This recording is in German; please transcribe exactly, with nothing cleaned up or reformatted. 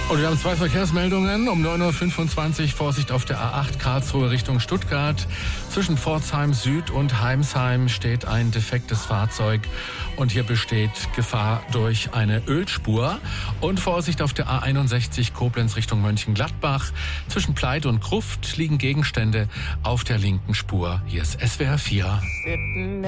Und wir haben zwei Verkehrsmeldungen. Um neun Uhr fünfundzwanzig Vorsicht auf der A acht Karlsruhe Richtung Stuttgart. Zwischen Pforzheim Süd und Heimsheim steht ein defektes Fahrzeug. Und hier besteht Gefahr durch eine Ölspur. Und Vorsicht auf der A einundsechzig Koblenz Richtung Mönchengladbach. Zwischen Pleit und Gruft liegen Gegenstände auf der linken Spur. Hier ist S W R vier.